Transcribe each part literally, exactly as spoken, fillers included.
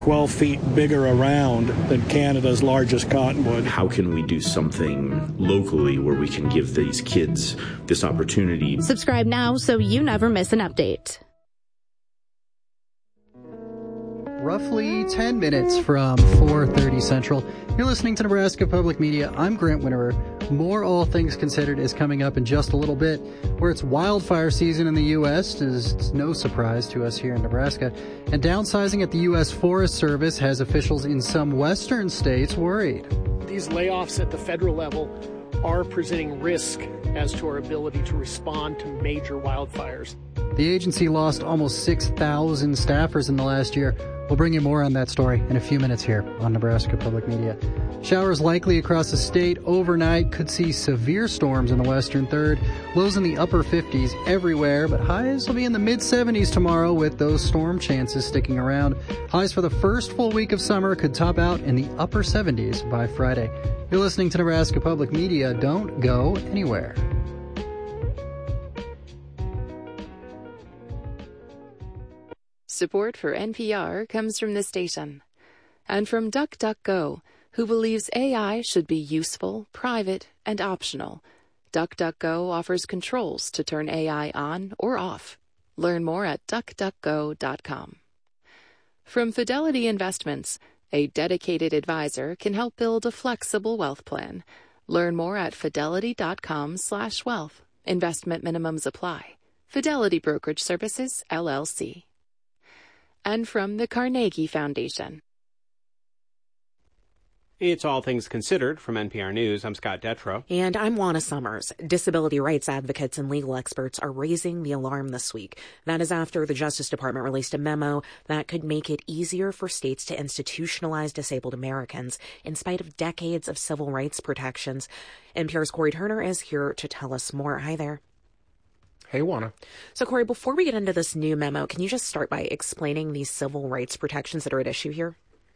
twelve feet bigger around than Canada's largest cottonwood. How can we do something locally where we can give these kids this opportunity? Subscribe now so you never miss an update. Roughly ten minutes from four thirty Central. You're listening to Nebraska Public Media. I'm Grant Winterer. More All Things Considered is coming up in just a little bit. Where it's wildfire season in the U S is no surprise to us here in Nebraska. And downsizing at the U S Forest Service has officials in some western states worried. These layoffs at the federal level are presenting risk as to our ability to respond to major wildfires. The agency lost almost six thousand staffers in the last year. We'll bring you more on that story in a few minutes here on Nebraska Public Media. Showers likely across the state overnight. Could see severe storms in the western third. Lows in the upper fifties everywhere, but highs will be in the mid seventies tomorrow with those storm chances sticking around. Highs for the first full week of summer could top out in the upper seventies by Friday. You're listening to Nebraska Public Media. Don't go anywhere. Support for N P R comes from this station and from DuckDuckGo, who believes A I should be useful, private, and optional. DuckDuckGo offers controls to turn A I on or off. Learn more at duck duck go dot com. From Fidelity Investments, a dedicated advisor can help build a flexible wealth plan. Learn more at fidelity dot com slash wealth. Investment minimums apply. Fidelity Brokerage Services, L L C. And from the Carnegie Foundation. It's All Things Considered from N P R News. I'm Scott Detrow. And I'm Juana Summers. Disability rights advocates and legal experts are raising the alarm this week. That is after the Justice Department released a memo that could make it easier for states to institutionalize disabled Americans in spite of decades of civil rights protections. N P R's Corey Turner is here to tell us more. Hi there. Hey, Juana. So, Corey, before we get into this new memo, can you just start by explaining these civil rights protections that are at issue here?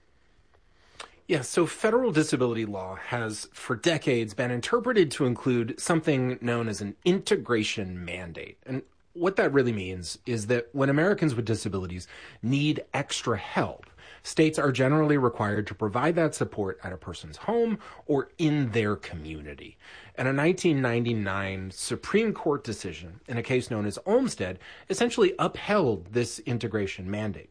Yeah, so federal disability law has for decades been interpreted to include something known as an integration mandate. And what that really means is that when Americans with disabilities need extra help, states are generally required to provide that support at a person's home or in their community. And a nineteen ninety-nine Supreme Court decision in a case known as Olmstead essentially upheld this integration mandate.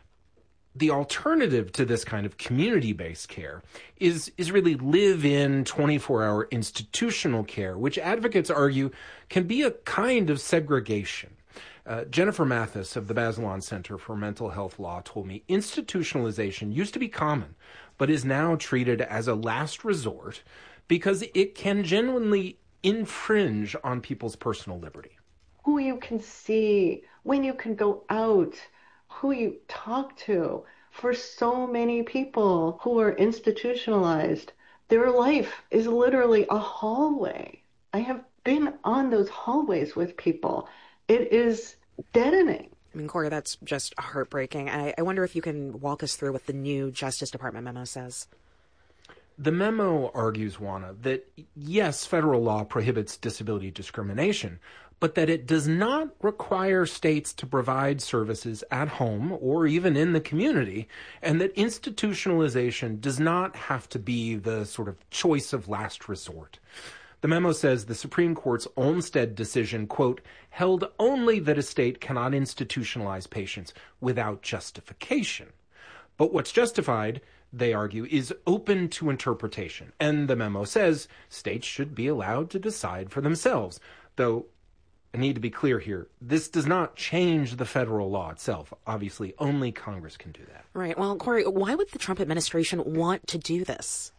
The alternative to this kind of community-based care is, is really live-in twenty-four hour institutional care, which advocates argue can be a kind of segregation. Uh, Jennifer Mathis of the Bazelon Center for Mental Health Law told me institutionalization used to be common, but is now treated as a last resort because it can genuinely infringe on people's personal liberty. Who you can see, when you can go out, who you talk to. For so many people who are institutionalized, their life is literally a hallway. I have been on those hallways with people. It is deadening. I mean, Corey, that's just heartbreaking. I, I wonder if you can walk us through what the new Justice Department memo says. The memo argues, Juana, that yes, federal law prohibits disability discrimination, but that it does not require states to provide services at home or even in the community, and that institutionalization does not have to be the sort of choice of last resort. The memo says the Supreme Court's Olmstead decision, quote, held only that a state cannot institutionalize patients without justification. But what's justified, they argue, is open to interpretation. And the memo says states should be allowed to decide for themselves. Though, I need to be clear here, this does not change the federal law itself. Obviously, only Congress can do that. Right. Well, Corey, why would the Trump administration want to do this?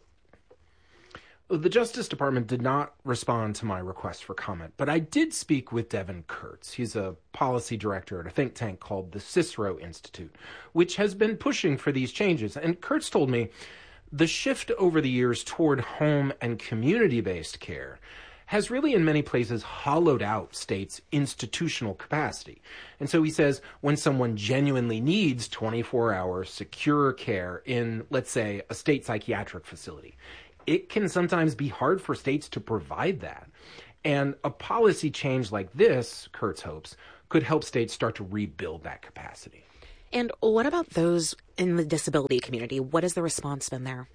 The Justice Department did not respond to my request for comment, but I did speak with Devin Kurtz. He's a policy director at a think tank called the Cicero Institute, which has been pushing for these changes. And Kurtz told me the shift over the years toward home and community-based care has really in many places hollowed out states' institutional capacity. And so he says when someone genuinely needs twenty-four hour secure care in, let's say, a state psychiatric facility, it can sometimes be hard for states to provide that. And a policy change like this, Kurtz hopes, could help states start to rebuild that capacity. And what about those in the disability community? What has the response been there?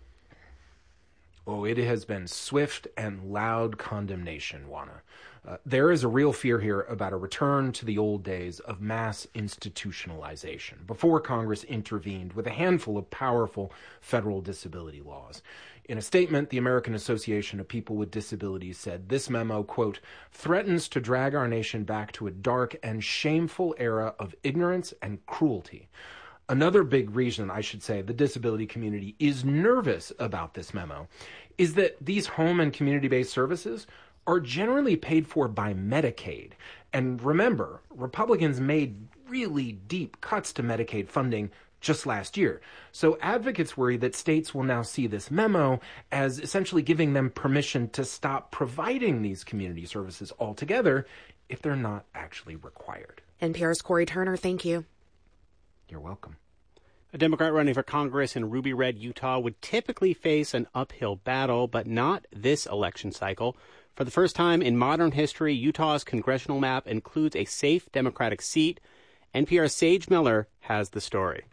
Oh, it has been swift and loud condemnation, Juana. Uh, there is a real fear here about a return to the old days of mass institutionalization before Congress intervened with a handful of powerful federal disability laws. In a statement, the American Association of People with Disabilities said this memo, quote, threatens to drag our nation back to a dark and shameful era of ignorance and cruelty. Another big reason, I should say, the disability community is nervous about this memo is that these home and community-based services are generally paid for by Medicaid. And remember, Republicans made really deep cuts to Medicaid funding just last year. So advocates worry that states will now see this memo as essentially giving them permission to stop providing these community services altogether if they're not actually required. N P R's Corey Turner, thank you. You're welcome. A Democrat running for Congress in Ruby Red, Utah would typically face an uphill battle, but not this election cycle. For the first time in modern history, Utah's congressional map includes a safe Democratic seat. N P R's Sage Miller has the story.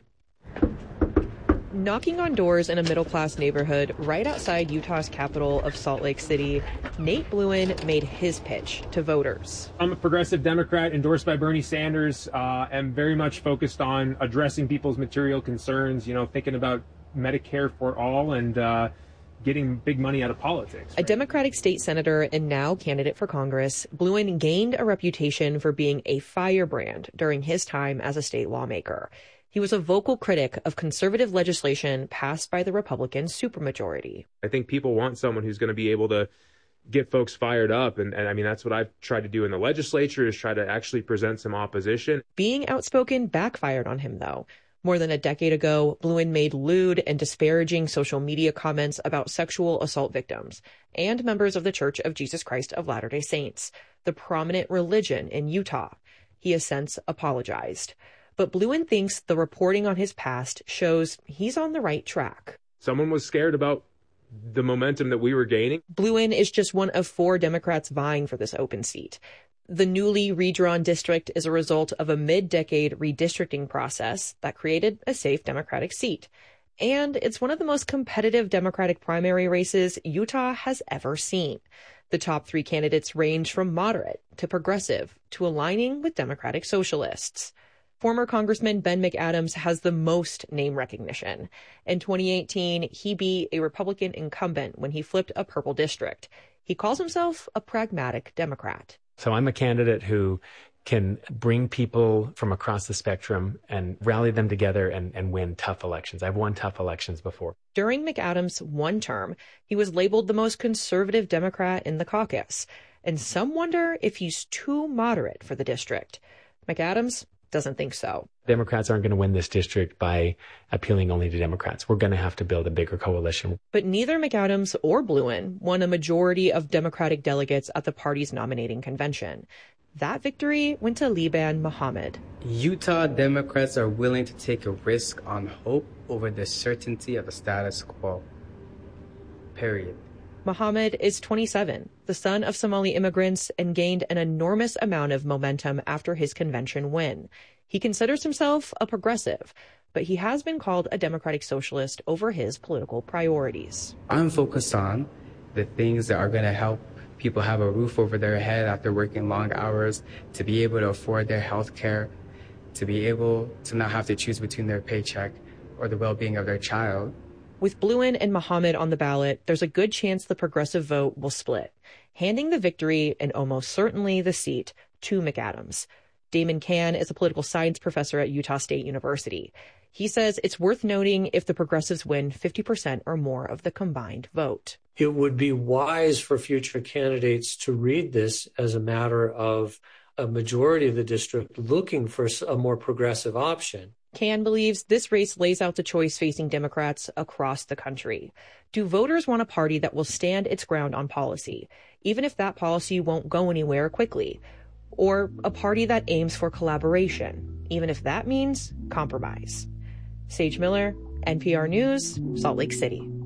Knocking on doors in a middle-class neighborhood right outside Utah's capital of Salt Lake City, Nate Bluin made his pitch to voters. I'm a progressive Democrat endorsed by Bernie Sanders. Uh, am very much focused on addressing people's material concerns, you know, thinking about Medicare for all and uh, getting big money out of politics. Right? A Democratic state senator and now candidate for Congress, Bluin gained a reputation for being a firebrand during his time as a state lawmaker. He was a vocal critic of conservative legislation passed by the Republican supermajority. I think people want someone who's going to be able to get folks fired up. And, and I mean, that's what I've tried to do in the legislature, is try to actually present some opposition. Being outspoken backfired on him, though. More than a decade ago, Bluin made lewd and disparaging social media comments about sexual assault victims and members of the Church of Jesus Christ of Latter-day Saints, the prominent religion in Utah. He has since apologized. But Bluin thinks the reporting on his past shows he's on the right track. Someone was scared about the momentum that we were gaining. Bluin is just one of four Democrats vying for this open seat. The newly redrawn district is a result of a mid-decade redistricting process that created a safe Democratic seat. And it's one of the most competitive Democratic primary races Utah has ever seen. The top three candidates range from moderate to progressive to aligning with Democratic socialists. Former Congressman Ben McAdams has the most name recognition. In twenty eighteen, he beat a Republican incumbent when he flipped a purple district. He calls himself a pragmatic Democrat. So I'm a candidate who can bring people from across the spectrum and rally them together and, and win tough elections. I've won tough elections before. During McAdams' one term, he was labeled the most conservative Democrat in the caucus. And some wonder if he's too moderate for the district. McAdams doesn't think so. Democrats aren't going to win this district by appealing only to Democrats. We're going to have to build a bigger coalition. But neither McAdams or Bluin won a majority of Democratic delegates at the party's nominating convention. That victory went to Liban Mohammed. Utah Democrats are willing to take a risk on hope over the certainty of the status quo. Period. Mohammed is twenty-seven, the son of Somali immigrants, and gained an enormous amount of momentum after his convention win. He considers himself a progressive, but he has been called a Democratic socialist over his political priorities. I'm focused on the things that are going to help people have a roof over their head after working long hours, to be able to afford their health care, to be able to not have to choose between their paycheck or the well-being of their child. With Bluin and Mohammed on the ballot, there's a good chance the progressive vote will split, handing the victory and almost certainly the seat to McAdams. Damon Cann is a political science professor at Utah State University. He says it's worth noting if the progressives win fifty percent or more of the combined vote. It would be wise for future candidates to read this as a matter of a majority of the district looking for a more progressive option. Cann believes this race lays out the choice facing Democrats across the country. Do voters want a party that will stand its ground on policy, even if that policy won't go anywhere quickly? Or a party that aims for collaboration, even if that means compromise? Sage Miller, N P R News, Salt Lake City.